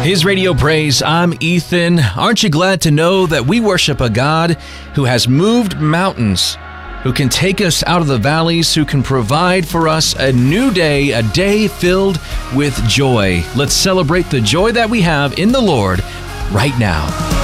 His Radio Praise, I'm Ethan. Aren't you glad to know that we worship a God who has moved mountains, who can take us out of the valleys, who can provide for us a new day, a day filled with joy. Let's celebrate the joy that we have in the Lord right now.